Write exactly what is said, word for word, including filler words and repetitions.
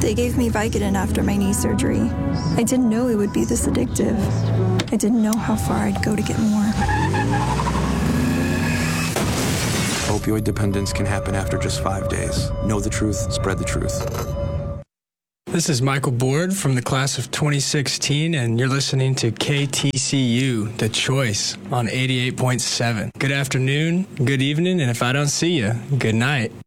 They gave me Vicodin after my knee surgery. I didn't know it would be this addictive. I didn't know how far I'd go to get more. Opioid dependence can happen after just five days. Know the truth, spread the truth. This is Michael Board from the class of twenty sixteen, and you're listening to K T C U, The Choice, on eighty-eight point seven. Good afternoon, good evening, and if I don't see you, good night.